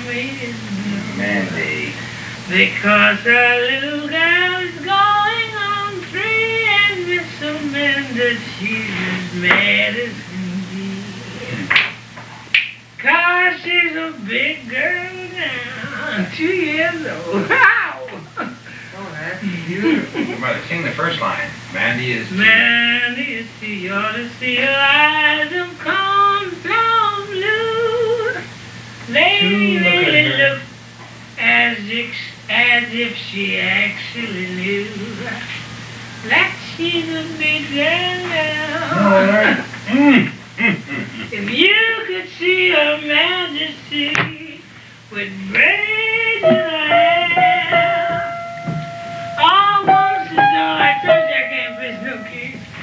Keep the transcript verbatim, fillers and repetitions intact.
is blue. Mandy. Because our little girl is going on three, and Miss Amanda, she's as mad as can be. Cause she's a big girl now, two years old. Wow! Oh, that's beautiful. Brother, sing the first line. Mandy is... Mandy is too, you ought to see her eyes of cornflower blue. They Too look at really her. look as if, as if she actually knew that she's a big girl now. Mm, mm, mm, mm. If you could see her majesty,